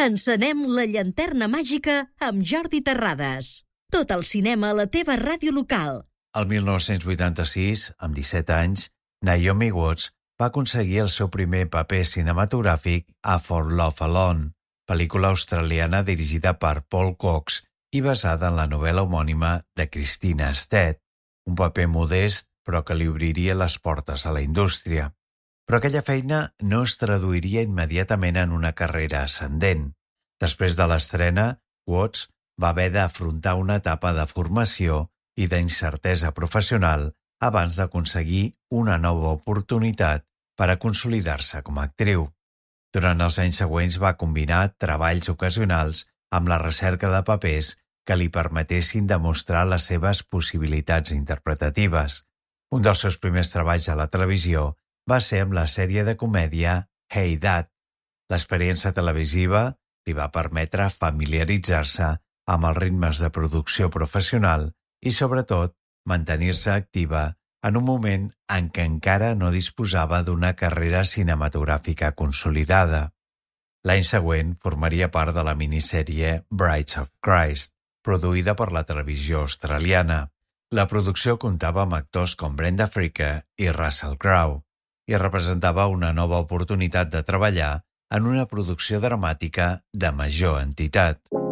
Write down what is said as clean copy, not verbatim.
Encenem la llanterna màgica amb Jordi Terrades. Tot el cinema a la teva ràdio local. El 1986, amb 17 anys, Naomi Watts va aconseguir el seu primer paper cinematogràfic a For Love Alone, pel·lícula australiana dirigida per Paul Cox i basada en la novel·la homònima de Christina Stead, un paper modest però que li obriria les portes a la indústria. Però aquella feina no es traduiria immediatament en una carrera ascendent. Després de l'estrena, Watts va haver d'afrontar una etapa de formació i d'incertesa professional abans d'aconseguir una nova oportunitat per a consolidar-se com a actriu. Durant els anys següents va combinar treballs ocasionals amb la recerca de papers que li permetessin demostrar les seves possibilitats interpretatives. Un dels seus primers treballs a la televisió va ser amb la sèrie de comèdia Hey Dad. L'experiència televisiva li va permetre familiaritzar-se amb els ritmes de producció professional i, sobretot, mantenir-se activa en un moment en què encara no disposava d'una carrera cinematogràfica consolidada. L'any següent formaria part de la minissèrie Brides of Christ, produïda per la televisió australiana. La producció comptava amb actors com Brenda Fricker i Russell Crowe i representava una nova oportunitat de treballar en una producció dramàtica de major entitat.